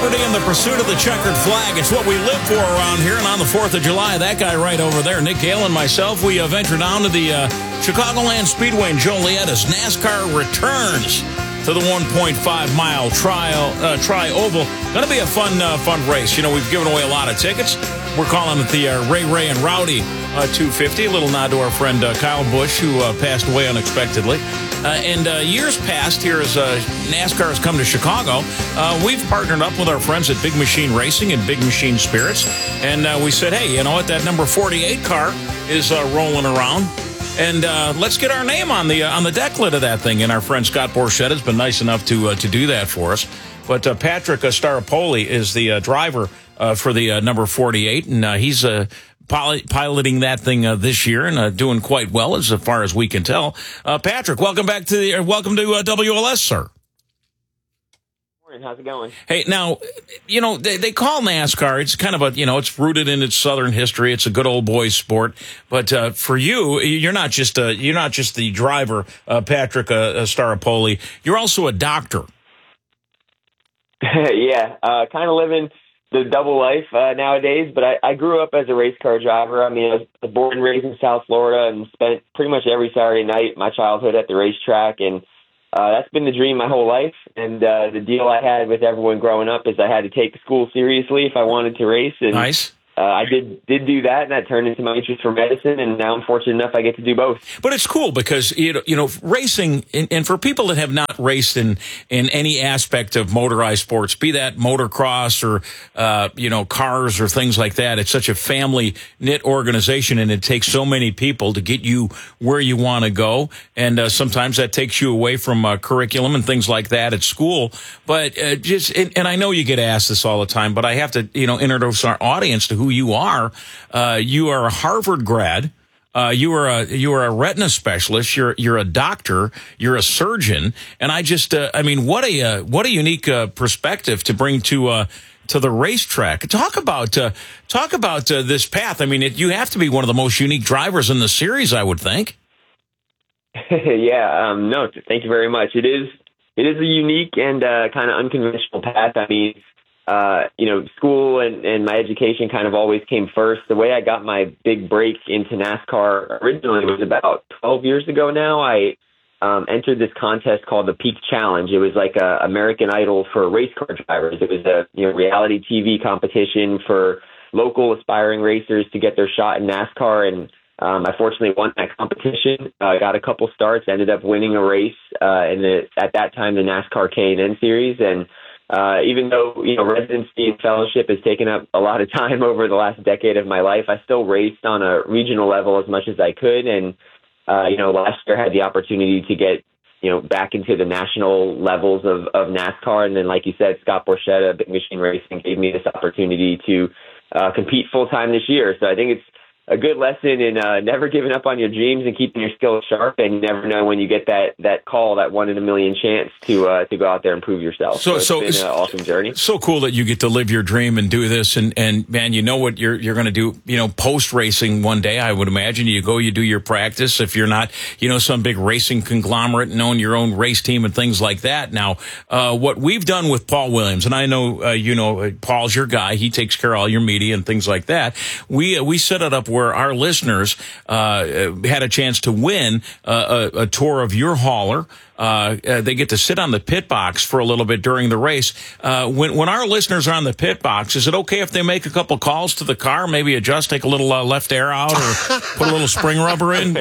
liberty and the pursuit of the checkered flag. It's what we live for around here. And on the 4th of July, that guy right over there, Nick Gale and myself, we venture down to the Chicagoland Speedway in Joliet as NASCAR returns to the 1.5-mile Tri-Oval. Going to be a fun race. You know, we've given away a lot of tickets. We're calling it the Ray and Rowdy 250. A little nod to our friend Kyle Busch, who passed away unexpectedly. And years past, here as NASCAR has come to Chicago, we've partnered up with our friends at Big Machine Racing and Big Machine Spirits. And we said, hey, you know what? That number 48 car is rolling around. And let's get our name on the deck lid of that thing. And our friend Scott Borchetta has been nice enough to do that for us. But Patrick Staropoli is the driver for the number 48, and he's piloting that thing this year and doing quite well as far as we can tell. Patrick, welcome to WLS, sir. How's it going? Hey, now, you know, they call NASCAR, it's kind of it's rooted in its Southern history. It's a good old boys sport. But for you, you're not just the driver, Patrick Staropoli. You're also a doctor. Yeah, kind of living the double life nowadays. But I grew up as a race car driver. I mean, I was born and raised in South Florida and spent pretty much every Saturday night my childhood at the racetrack. And that's been the dream my whole life. And the deal I had with everyone growing up is I had to take school seriously if I wanted to race. And nice. I did do that, and that turned into my interest for medicine, and now I'm fortunate enough I get to do both. But it's cool because, you know, racing, and for people that have not raced in any aspect of motorized sports, be that motocross or, cars or things like that, it's such a family-knit organization, and it takes so many people to get you where you want to go, and sometimes that takes you away from curriculum and things like that at school. But and I know you get asked this all the time, but I have to, introduce our audience to who you are. You are a Harvard grad. You are a retina specialist. You're a doctor. You're a surgeon. And I just, what a unique perspective to bring to the racetrack. Talk about this path. I mean, you have to be one of the most unique drivers in the series, I would think. Yeah. No, thank you very much. It is a unique and kind of unconventional path. I mean, school and my education kind of always came first. The way I got my big break into NASCAR originally was about 12 years ago now. I entered this contest called the Peak Challenge. It was like a American Idol for race car drivers. It was a reality TV competition for local aspiring racers to get their shot in NASCAR. And I fortunately won that competition. Got a couple starts, ended up winning a race at that time the NASCAR K&N Series. And even though, residency and fellowship has taken up a lot of time over the last decade of my life, I still raced on a regional level as much as I could. And, last year I had the opportunity to get, back into the national levels of NASCAR. And then, like you said, Scott Borchetta, Big Machine Racing, gave me this opportunity to compete full-time this year. So I think it's a good lesson in never giving up on your dreams and keeping your skills sharp, and you never know when you get that call, that 1 in a million chance to go out there and prove yourself. So it's been an awesome journey. So cool that you get to live your dream and do this, and man, you know what you're going to do, post racing one day. I would imagine you do your practice if you're not, some big racing conglomerate and own your own race team and things like that. Now, what we've done with Paul Williams, and I know, Paul's your guy. He takes care of all your media and things like that. We set it up where our listeners had a chance to win a tour of your hauler. They get to sit on the pit box for a little bit during the race. When our listeners are on the pit box, is it okay if they make a couple calls to the car, maybe take a little left air out or put a little spring rubber in?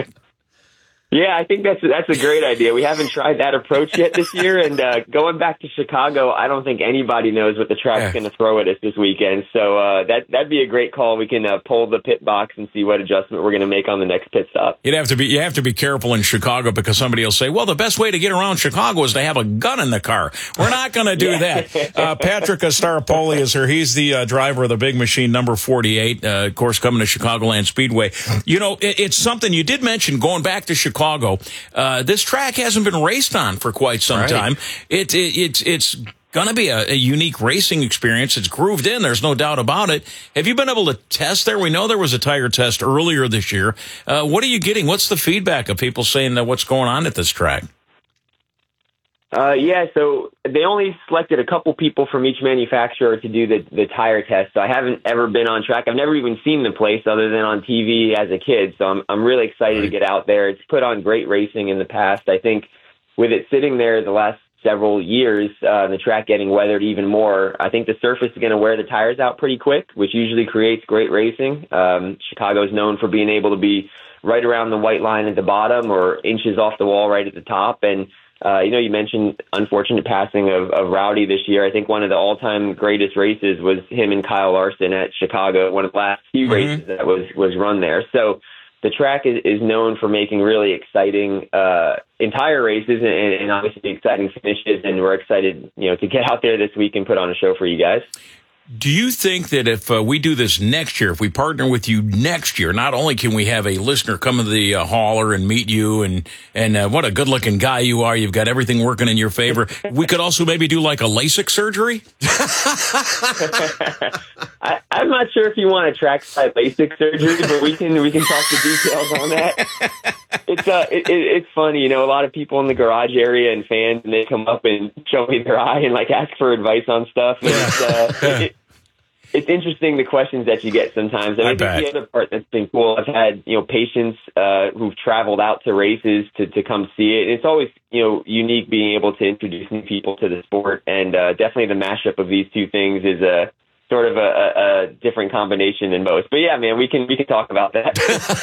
Yeah, I think that's a great idea. We haven't tried that approach yet this year, and going back to Chicago, I don't think anybody knows what the track's going to throw at us this weekend. So that'd be a great call. We can pull the pit box and see what adjustment we're going to make on the next pit stop. You have to be careful in Chicago because somebody will say, "Well, the best way to get around Chicago is to have a gun in the car." We're not going to do that. Patrick Staropoli is here. He's the driver of the Big Machine number 48, of course, coming to Chicagoland Speedway. It's something you did mention going back to Chicago. This track hasn't been raced on for quite some time. It's going to be a unique racing experience. It's grooved in. There's no doubt about it. Have you been able to test there? We know there was a tire test earlier this year. What are you getting? What's the feedback of people saying that what's going on at this track? Yeah, so they only selected a couple people from each manufacturer to do the tire test. So I haven't ever been on track. I've never even seen the place other than on TV as a kid. So I'm really excited to get out there. It's put on great racing in the past. I think with it sitting there the last several years, the track getting weathered even more, I think the surface is going to wear the tires out pretty quick, which usually creates great racing. Chicago is known for being able to be right around the white line at the bottom or inches off the wall right at the top. And you mentioned unfortunate passing of Rowdy this year. I think one of the all-time greatest races was him and Kyle Larson at Chicago, one of the last few races that was run there. So the track is known for making really exciting entire races and obviously exciting finishes, and we're excited, to get out there this week and put on a show for you guys. Do you think that if we do this next year, if we partner with you next year, not only can we have a listener come to the hauler and meet you and what a good-looking guy you are, you've got everything working in your favor, we could also maybe do like a LASIK surgery? I'm not sure if you want a trackside LASIK surgery, but we can talk the details on that. It's funny, a lot of people in the garage area and fans, and they come up and show me their eye and ask for advice on stuff. And it's interesting the questions that you get sometimes. And I think the other part that's been cool, I've had patients who've traveled out to races to come see it. And it's always unique being able to introduce new people to the sport, and definitely the mashup of these two things is a sort of a different combination than most. But yeah, man, we can talk about that.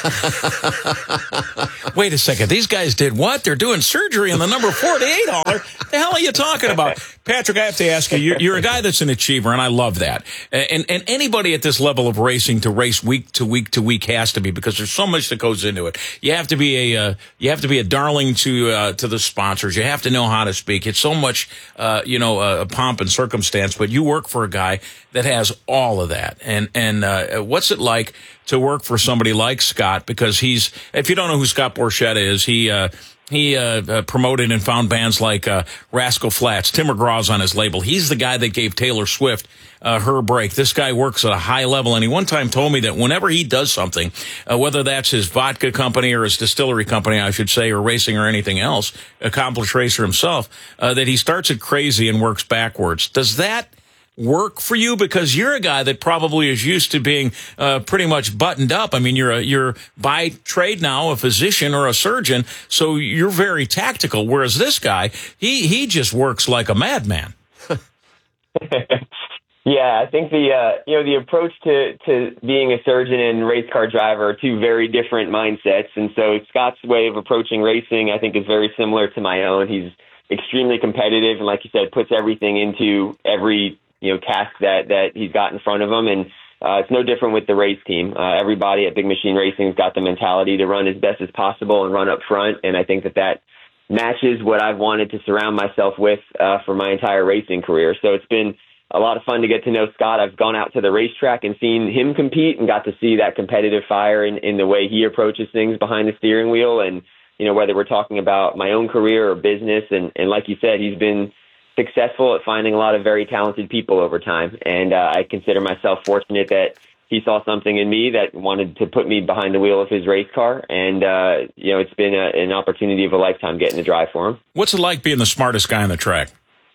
Wait a second. These guys did what? They're doing surgery in the number 48 hauler. The hell are you talking about? Patrick, I have to ask you, you're a guy that's an achiever, and I love that. And anybody at this level of racing to race week to week to week has to be, because there's so much that goes into it. You have to be a darling to the sponsors. You have to know how to speak. It's so much, pomp and circumstance, but you work for a guy that has all of that. And what's it like to work for somebody like Scott? Because if you don't know who Scott Borchetta is, he promoted and found bands like Rascal Flatts. Tim McGraw's on his label. He's the guy that gave Taylor Swift her break. This guy works at a high level, and he one time told me that whenever he does something, whether that's his vodka company or his distillery company, I should say, or racing or anything else, accomplished racer himself, that he starts it crazy and works backwards. Does that work for you? Because you're a guy that probably is used to being pretty much buttoned up. I mean, you're by trade now a physician or a surgeon, so you're very tactical. Whereas this guy, he just works like a madman. Yeah, I think the approach to being a surgeon and race car driver are two very different mindsets. And so Scott's way of approaching racing, I think, is very similar to my own. He's extremely competitive, and like you said, puts everything into every task that he's got in front of him. And it's no different with the race team. Everybody at Big Machine Racing's got the mentality to run as best as possible and run up front. And I think that matches what I've wanted to surround myself with for my entire racing career. So it's been a lot of fun to get to know Scott. I've gone out to the racetrack and seen him compete and got to see that competitive fire in the way he approaches things behind the steering wheel. And, whether we're talking about my own career or business. And like you said, he's been successful at finding a lot of very talented people over time. And I consider myself fortunate that he saw something in me that wanted to put me behind the wheel of his race car. And, it's been an opportunity of a lifetime getting to drive for him. What's it like being the smartest guy on the track?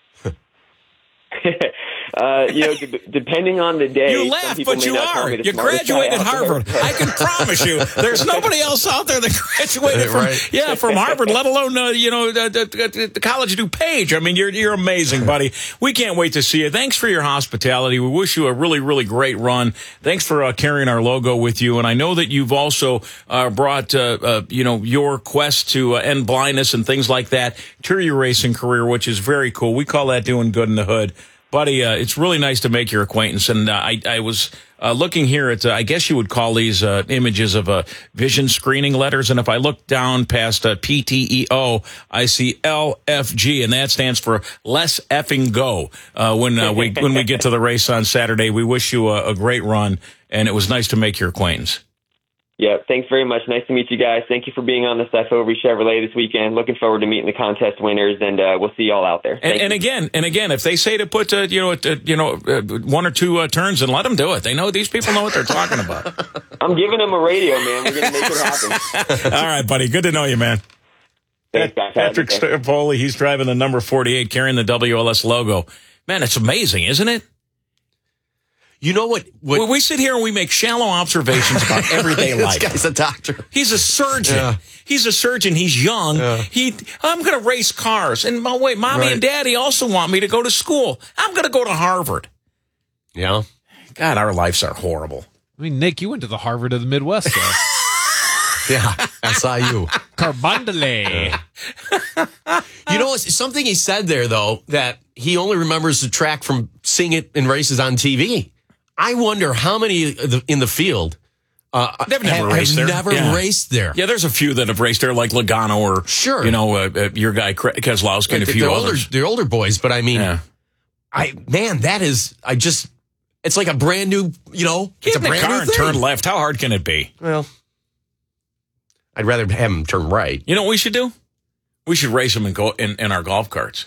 Depending on the day. You laugh, but you are. You graduated Harvard. I can promise you, there's nobody else out there that graduated from Harvard, let alone the College of DuPage. I mean, you're amazing, buddy. We can't wait to see you. Thanks for your hospitality. We wish you a really, really great run. Thanks for carrying our logo with you. And I know that you've also brought your quest to end blindness and things like that to your racing career, which is very cool. We call that doing good in the hood. Buddy, it's really nice to make your acquaintance. And I was looking here at, I guess you would call these images of vision screening letters. And if I look down past PTEO, I see LFG, and that stands for Less Effing Go. When we get to the race on Saturday, we wish you a great run, and it was nice to make your acquaintance. Yeah, thanks very much. Nice to meet you guys. Thank you for being on the Stifovre Chevrolet this weekend. Looking forward to meeting the contest winners, and we'll see you all out there. And again, if they say to put one or two turns, and let them do it. They know, these people know what they're talking about. I'm giving them a radio, man. We're gonna make it happen. All right, buddy. Good to know you, man. Thanks, guys. Have a Patrick good day. Stapoli, he's driving the number 48, carrying the WLS logo. Man, it's amazing, isn't it? You know what? We sit here and we make shallow observations about everyday life. This guy's a doctor. He's a surgeon. Yeah. He's a surgeon. He's young. Yeah. I'm going to race cars. And mommy Right. and daddy also want me to go to school. I'm going to go to Harvard. Yeah. God, our lives are horrible. I mean, Nick, you went to the Harvard of the Midwest, though. Yeah. SIU. Carbondale. You know, something he said there, though, that he only remembers the track from seeing it in races on TV. I wonder how many in the field They've never raced there. Never raced there. Yeah, there's a few that have raced there, like Logano or, Sure. your guy Keselowski and a few others. They're older boys, but I mean, Yeah. it's like a brand new, Get it's a in the brand car new and thing. turn left. How hard can it be? Well, I'd rather have him turn right. You know what we should do? We should race them in our golf carts.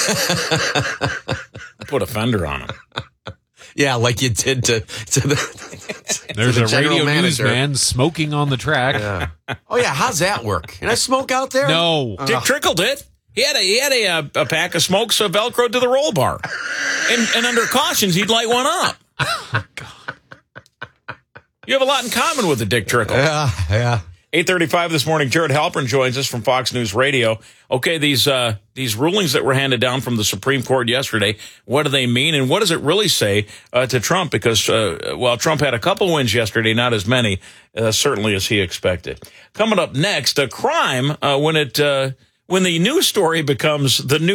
Put a fender on them. Yeah, like you did to the. There's the a general radio manager. newsman smoking on the track. Yeah. Oh yeah, how's that work? Can I smoke out there? No. Dick Trickle did. He had a pack of smokes Velcroed to the roll bar, and under cautions he'd light one up. Oh, God. You have a lot in common with the Dick Trickle. Yeah. 8:35 this morning. Jared Halpern joins us from Fox News Radio. Okay, these rulings that were handed down from the Supreme Court yesterday, what do they mean, and what does it really say to Trump? Because Trump had a couple wins yesterday, not as many, certainly as he expected. Coming up next, a crime when the news story becomes the news.